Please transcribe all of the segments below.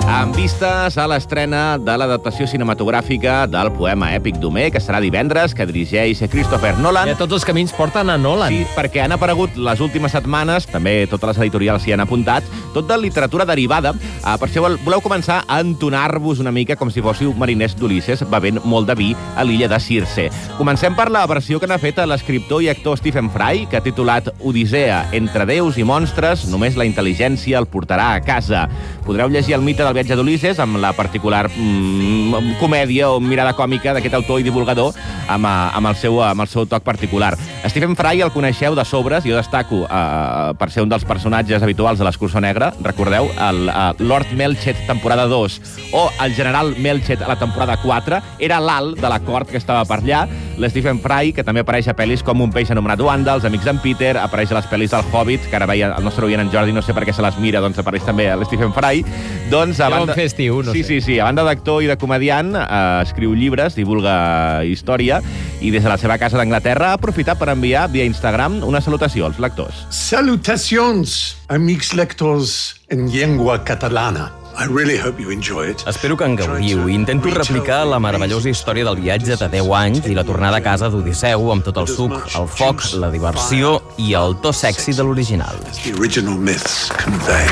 Amb vistes a l'estrena de l'adaptació cinematogràfica del poema èpic d'Homer, que serà divendres, que dirigeix Christopher Nolan. I tots els camins porten a Nolan. Sí, perquè han aparegut les últimes setmanes, també totes les editorials s'hi han apuntat, tot de literatura derivada. Per si voleu començar a entonar-vos una mica com si fóssiu mariners d'Ulisses bevent molt de vi a l'illa de Circe. Comencem per la versió que n'ha fet l'escriptor i actor Stephen Fry, que ha titulat Odissea, entre déus i monstres, només la intel·ligència el portarà a casa. Podreu llegir el mite del viatge d'Ulisses amb la particular comèdia o mirada còmica d'aquest autor i divulgador amb el seu toc particular. Stephen Fry el coneixeu de sobres, jo destaco per ser un dels personatges habituals de l'Escurçó Negre, recordeu, el Lord Melchet temporada 2 o el general Melchet a la temporada 4, era l'alt de la cort que estava per allà. L'Stephen Fry, que també apareix a pel·lis com Un peix anomenat Wanda, Els amics d'en Peter, apareix a les pel·lis del Hobbit, que ara veia el nostre oient en Jordi, no sé per què se les mira, doncs apareix també l'Stephen Fry. Doncs, a banda... festiu, no sé. Sí, a banda d'actor i de comediant, escriu llibres, divulga història, i des de la seva casa d'Anglaterra ha aprofitat per enviar via Instagram una salutació als lectors. Salutacions, amics lectors en llengua catalana. I really hope you enjoy it. Espero que en gaudiu. Intento replicar la meravellosa història del viatge de 10 anys i la tornada a casa d'Odisseu amb tot el suc, el foc, la diversió i el to sexy de l'original. The original myths convey.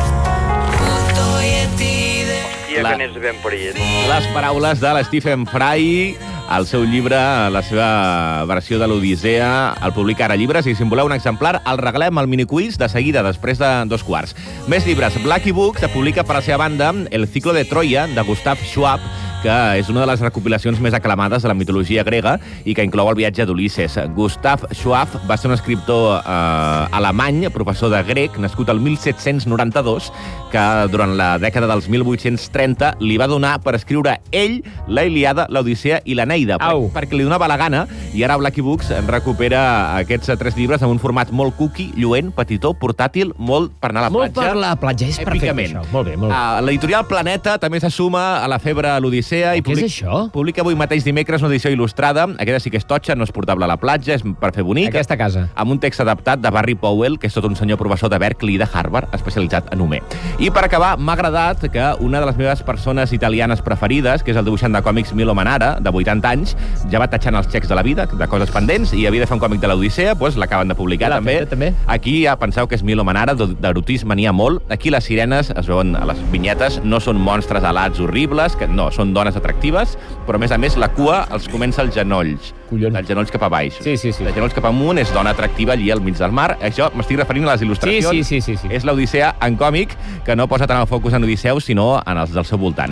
Les paraules de l'Stephen Fry, el seu llibre, la seva versió de l'Odissea, el publica Ara Llibres, i si en voleu un exemplar, el regalem al miniquiz de seguida, després de 2:15. Més llibres. Blackie Books publica per la seva banda El ciclo de Troia, de Gustav Schwab, que és una de les recopilacions més aclamades de la mitologia grega i que inclou el viatge d'Ulisses. Gustav Schwab va ser un escriptor alemany, professor de grec, nascut el 1792, que durant la dècada dels 1830 li va donar per escriure ell la Ilíada, l'Odissea i l'Eneida, perquè li donava la gana, i ara Blackie Books recupera aquests 3 llibres en un format molt cookie, lluent, petitó, portàtil, molt per anar a la platja. Molt per la platja, és perfecte això. Molt bé, molt bé. L'editorial Planeta també se suma a la febre a l'Odissea. Què és això? Publica avui mateix dimecres una edició il·lustrada. Aquesta sí que és totxa, no és portable a la platja, és per fer bonic. Aquesta casa. Amb un text adaptat de Barry Powell, que és tot un senyor professor de Berkeley i de Harvard, especialitzat en Homer. I per acabar, m'ha agradat que una de les meves persones italianes preferides, que és el dibuixant de còmics Milo Manara, de 80 anys, ja va tatxant els xecs de la vida, de coses pendents, i havia de fer un còmic de l'Odissea, doncs l'acaben de publicar també. Aquí ja penseu que és Milo Manara, d'erotisme n'hi ha molt. Aquí les sirenes, es veuen a les vinyetes, no són monstres alats horribles, que no, són dones atractives, però a més la cua els comença als genolls. Collons. Els genolls cap a baix. Sí. Els genolls cap amunt és dona atractiva allí al mig del mar. Això m'estic referint a les il·lustracions. Sí. És l'Odissea en còmic, que no posa tant el focus en Odisseu, sinó en els del seu voltant.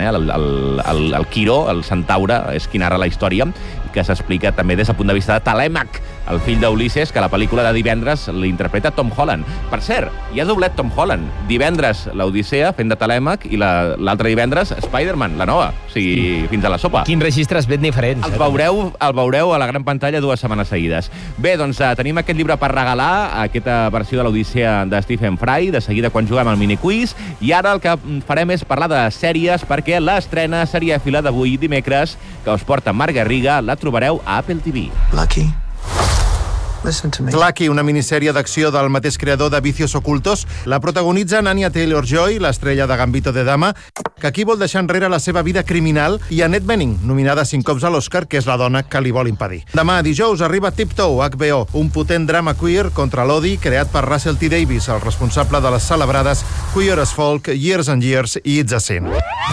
El Quiró, el centaure, és qui narra la història, que s'explica també des del punt de vista de Telèmac, el fill d'Ulisses, que a la pel·lícula de divendres l'interpreta Tom Holland. Per cert, hi ha doblet Tom Holland. Divendres l'Odissea, fent de Telèmac, i l'altre divendres Spider-Man, la nova. O sigui, fins a la sopa. Quins registres ben diferents. El veureu a la gran pantalla 2 setmanes seguides. Bé, doncs tenim aquest llibre per regalar, aquesta versió de l'Odissea de Stephen Fry, de seguida quan juguem al miniquiz, i ara el que farem és parlar de sèries, perquè l'estrena serièfila d'avui dimecres, que us porta Marc Garriga, la trobareu a Apple TV. Lucky. Listen to me. Lucky, una minissèrie d'acció del mateix creador de Vicios Ocultos, la protagonitzen Anya Taylor-Joy, l'estrella de Gambito de Dama, que aquí vol deixar enrere la seva vida criminal, i Annette Bening, nominada 5 cops a l'Oscar, que és la dona que li vol impedir. Demà, dijous, arriba Tiptoe, HBO, un potent drama queer contra l'odi creat per Russell T. Davies, el responsable de les celebrades Queer as Folk, Years and Years i It's a Sin.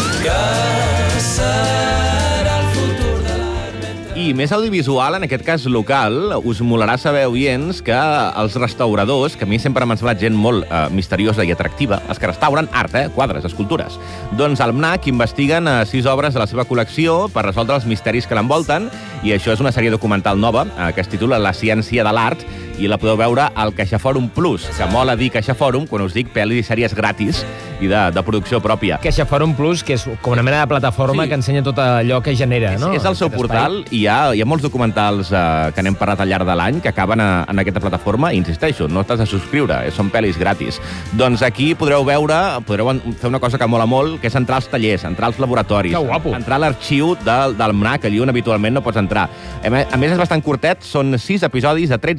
I més audiovisual, en aquest cas local, us molarà saber, oients, que els restauradors, que a mi sempre m'han semblat gent molt misteriosa i atractiva, els que restauren art, quadres, escultures, doncs al MNAC investiguen 6 obres de la seva col·lecció per resoldre els misteris que l'envolten, i això és una sèrie documental nova que es titula La ciència de l'art, i la podeu veure al CaixaForum Plus, que mola dir CaixaForum quan us dic pel·lis i sèries gratis i de producció pròpia. CaixaForum Plus, que és com una mena de plataforma que ensenya tot allò que genera, no? És el seu portal, i hi ha molts documentals que n'hem parlat al llarg de l'any que acaben en aquesta plataforma, i insisteixo, no t'has de subscriure, són pel·lis gratis. Doncs aquí podreu fer una cosa que mola molt, que és entrar als tallers, entrar als laboratoris, entrar a l'arxiu del MNAC, allí on habitualment no pots entrar. A més, és bastant curtet, són 6 episodis de 13 minutets,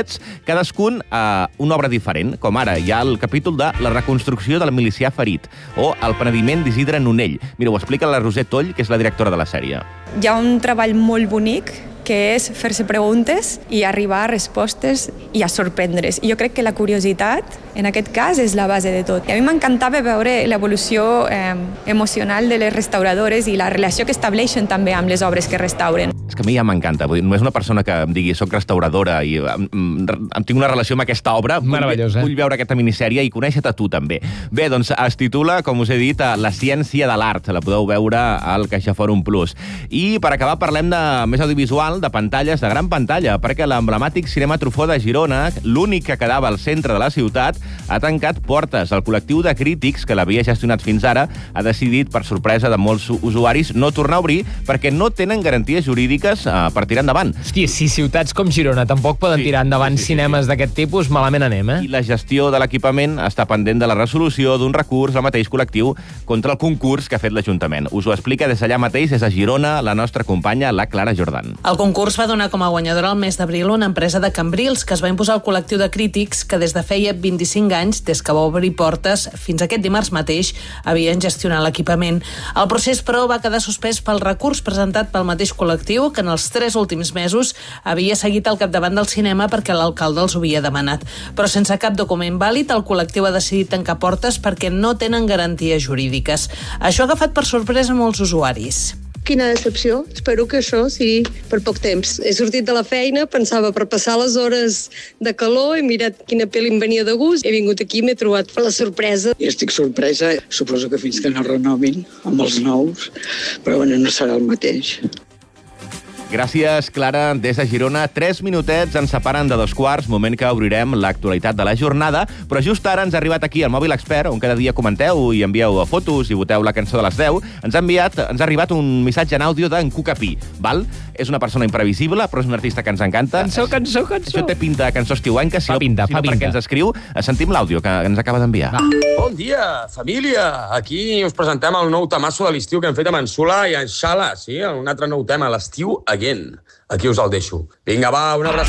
capítolets, cadascun una obra diferent, com ara hi ha el capítol de La reconstrucció del milicià ferit o El penediment d'Isidre Nonell. Mira, ho explica la Roser Toll, que és la directora de la sèrie. Hi ha un treball molt bonic que és fer-se preguntes i arribar a respostes i a sorprendre's. I jo crec que la curiositat, en aquest cas, és la base de tot. I a mi m'encantava veure l'evolució emocional de les restauradores i la relació que estableixen també amb les obres que restauren. És que a mi ja m'encanta. Només una persona que em digui soc restauradora i tinc una relació amb aquesta obra, vull veure aquesta minissèrie i conèixer-te a tu també. Bé, doncs es titula, com us he dit, La ciència de l'art. La podeu veure al CaixaForum Plus. I per acabar parlem de més audiovisual, de pantalles de gran pantalla, perquè l'emblemàtic Cinema Truffaut de Girona, l'únic que quedava al centre de la ciutat, ha tancat portes. El col·lectiu de crítics que l'havia gestionat fins ara ha decidit, per sorpresa de molts usuaris, no tornar a obrir perquè no tenen garanties jurídiques per tirar endavant. Hòstia, si ciutats com Girona tampoc poden tirar endavant cinemes d'aquest tipus, malament anem, I la gestió de l'equipament està pendent de la resolució d'un recurs al mateix col·lectiu contra el concurs que ha fet l'Ajuntament. Us ho explica des d'allà mateix, des de Girona, la nostra companya, la Clara Jordan. El concurs va donar com a guanyadora el mes d'abril una empresa de Cambrils que es va imposar al col·lectiu de crítics que des de feia 25 anys, des que va obrir portes fins aquest dimarts mateix, havien gestionat l'equipament. El procés, però, va quedar suspès pel recurs presentat pel mateix col·lectiu que en els 3 últims mesos havia seguit al capdavant del cinema perquè l'alcalde els ho havia demanat. Però sense cap document vàlid, el col·lectiu ha decidit tancar portes perquè no tenen garanties jurídiques. Això ha agafat per sorpresa molts usuaris. Quina decepció. Espero que això sigui per poc temps. He sortit de la feina, pensava per passar les hores de calor, he mirat quina pel·li em venia de gust, he vingut aquí i m'he trobat per la sorpresa. I estic sorpresa, suposo que fins que no renovin amb els nous, però bueno, no serà el mateix. Gràcies, Clara. Des de Girona, 3 minutets ens separen de 2:15, moment que obrirem l'actualitat de la jornada, però just ara ens ha arribat aquí el Mòbil Expert, on cada dia comenteu i envieu fotos i voteu la cançó de les 10. Ens ha arribat un missatge en àudio d'en Cucapí, val? És una persona imprevisible, però és un artista que ens encanta. Cançó. Això té pinta de cançó estiuenca, si no perquè ens escriu. Sentim l'àudio que ens acaba d'enviar. Bon dia, família! Aquí us presentem el nou temasso de l'estiu que hem fet amb en Sula i en Xala, sí? Un altre nou tema, l'estiu again. Aquí us el deixo. Vinga, va, una abraçada.